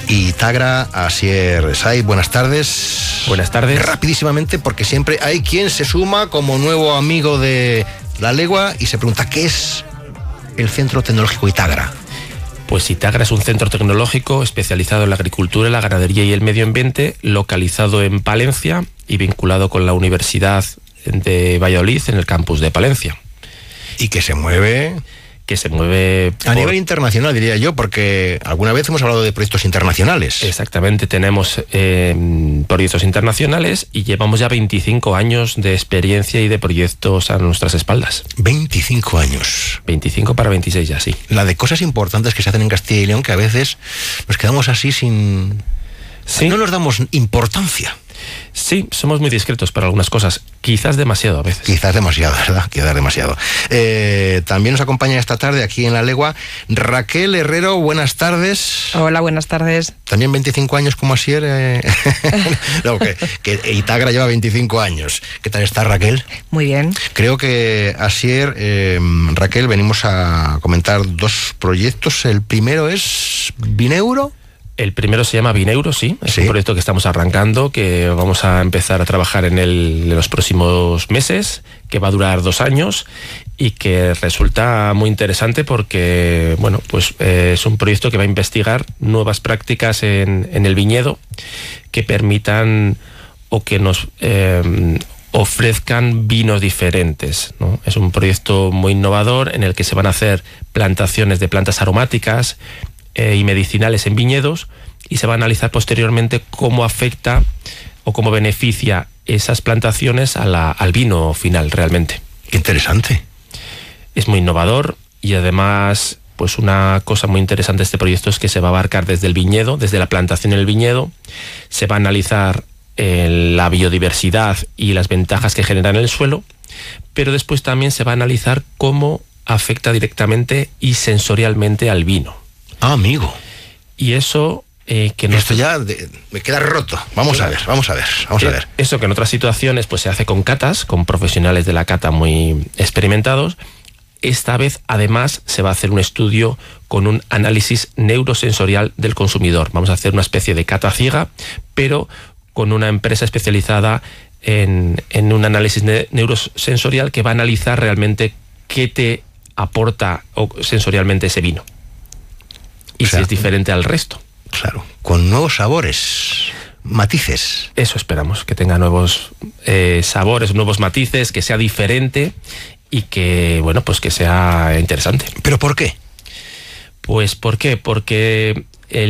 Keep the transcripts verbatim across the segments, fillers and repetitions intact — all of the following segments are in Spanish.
y Itagra Asier Saiz. Buenas tardes. Buenas tardes. Rapidísimamente, porque siempre hay quien se suma como nuevo amigo de La Legua y se pregunta, ¿qué es el Centro Tecnológico Itagra? Pues Itagra es un centro tecnológico especializado en la agricultura, la ganadería y el medio ambiente, localizado en Palencia y vinculado con la Universidad de Valladolid en el campus de Palencia. Y que se mueve... que se mueve... A por... nivel internacional, diría yo, porque alguna vez hemos hablado de proyectos internacionales. Exactamente, tenemos eh, proyectos internacionales y llevamos ya veinticinco años de experiencia y de proyectos a nuestras espaldas. veinticinco años. veinticinco para veintiséis ya, sí. La de cosas importantes que se hacen en Castilla y León, que a veces nos quedamos así sin... Sí. No nos damos importancia. Sí, somos muy discretos para algunas cosas, quizás demasiado a veces. Quizás demasiado, ¿verdad? Quizás demasiado. Eh, también nos acompaña esta tarde aquí en La Legua Raquel Herrero, buenas tardes. Hola, buenas tardes. También veinticinco años como Asier. Eh... no, que, que Itagra lleva veinticinco años. ¿Qué tal está, Raquel? Muy bien. Creo que Asier, eh, Raquel, venimos a comentar dos proyectos. El primero es Vineuro. El primero se llama Vineuro, sí. Es ¿Sí? un proyecto que estamos arrancando, que vamos a empezar a trabajar en él en los próximos meses, que va a durar dos años y que resulta muy interesante porque, bueno, pues eh, es un proyecto que va a investigar nuevas prácticas en, en el viñedo que permitan o que nos eh, ofrezcan vinos diferentes, ¿no? Es un proyecto muy innovador en el que se van a hacer plantaciones de plantas aromáticas y medicinales en viñedos y se va a analizar posteriormente cómo afecta o cómo beneficia esas plantaciones a la, al vino final realmente. Qué interesante. Es muy innovador y además, pues una cosa muy interesante de este proyecto es que se va a abarcar desde el viñedo, desde la plantación en el viñedo, se va a analizar eh, la biodiversidad y las ventajas que genera en el suelo, pero después también se va a analizar cómo afecta directamente y sensorialmente al vino. Ah, amigo. Y eso eh, que no... Esto ya de, me queda roto. Vamos a ver, vamos a ver, vamos a ver. Eso que en otras situaciones pues se hace con catas, con profesionales de la cata muy experimentados. Esta vez, además, se va a hacer un estudio con un análisis neurosensorial del consumidor. Vamos a hacer una especie de cata ciega, pero con una empresa especializada en, en un análisis ne- neurosensorial que va a analizar realmente qué te aporta o, sensorialmente ese vino. Y o sea, si es diferente al resto. Claro, con nuevos sabores, matices. Eso esperamos, que tenga nuevos eh, sabores, nuevos matices, que sea diferente y que, bueno, pues que sea interesante. ¿Pero por qué? Pues ¿por qué? Porque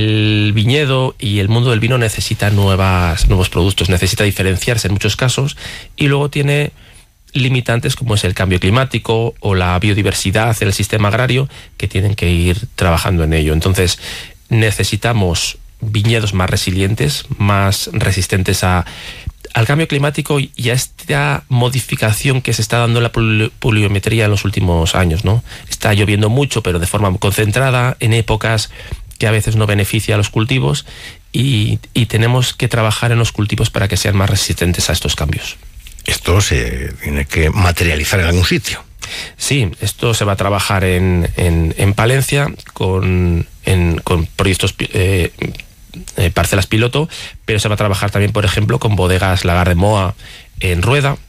el viñedo y el mundo del vino necesita nuevas, nuevos productos, necesita diferenciarse en muchos casos y luego tiene limitantes como es el cambio climático o la biodiversidad en el sistema agrario que tienen que ir trabajando en ello. Entonces necesitamos viñedos más resilientes, más resistentes a, al cambio climático y a esta modificación que se está dando en la pluviometría en los últimos años, ¿no? Está lloviendo mucho pero de forma concentrada en épocas que a veces no beneficia a los cultivos y, y tenemos que trabajar en los cultivos para que sean más resistentes a estos cambios. Esto se tiene que materializar en algún sitio. Sí, esto se va a trabajar en, en, en Palencia con, en, con proyectos, eh, eh, parcelas piloto, pero se va a trabajar también, por ejemplo, con bodegas Lagar de Moa en Rueda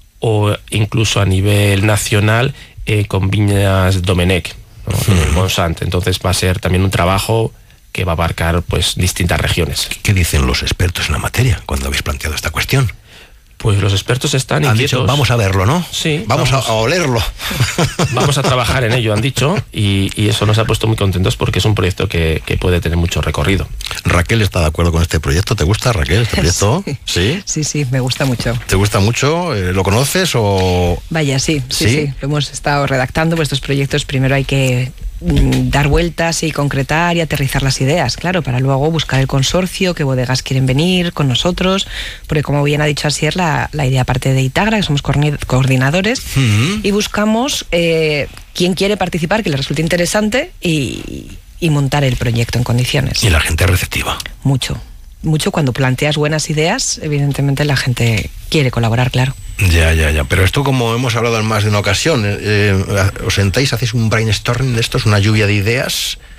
o incluso a nivel nacional eh, con viñas Domenech, ¿no? En el Montsant. Entonces va a ser también un trabajo que va a abarcar pues distintas regiones. ¿Qué dicen los expertos en la materia cuando habéis planteado esta cuestión? Pues los expertos están han inquietos. Dicho, vamos a verlo, ¿no? Sí. Vamos, vamos. A, a olerlo. Vamos a trabajar en ello, han dicho, y, y eso nos ha puesto muy contentos porque es un proyecto que, que puede tener mucho recorrido. Raquel está de acuerdo con este proyecto. ¿Te gusta, Raquel, este proyecto? Sí, sí, sí, sí, me gusta mucho. ¿Te gusta mucho? ¿Lo conoces o...? Vaya, sí, sí, sí, sí. Lo hemos estado redactando, pues estos proyectos primero hay que dar vueltas y concretar y aterrizar las ideas, claro, para luego buscar el consorcio, qué bodegas quieren venir con nosotros, porque como bien ha dicho Asier, la, la idea parte de Itagra, que somos coordinadores, uh-huh. y buscamos eh, quién quiere participar, que le resulte interesante y, y montar el proyecto en condiciones. ¿Y la gente es receptiva? Mucho, mucho. Cuando planteas buenas ideas, evidentemente la gente quiere colaborar, claro. Ya, ya, ya. Pero esto, como hemos hablado en más de una ocasión, eh, os sentáis, hacéis un brainstorming de esto, es una lluvia de ideas,